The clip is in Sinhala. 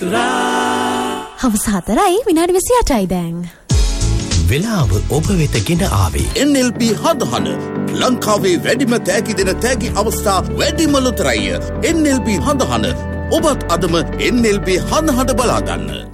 හවස 4:28යි දැන්. වෙලාව ඔබ වෙත ගෙන ආවේ NLP හඳහන ලංකාවේ වැඩිම තෑගි දෙන තෑගි අවස්ථා වැඩිම ලොතරැය NLP හඳහන. ඔබත් අදම NLP හඳහන බලාගන්න.